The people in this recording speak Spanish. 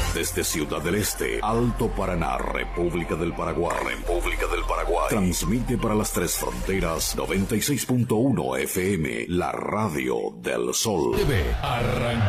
Desde Ciudad del Este, Alto Paraná, República del Paraguay. Transmite para las tres fronteras 96.1 FM, la radio del sol. Debe arrancar.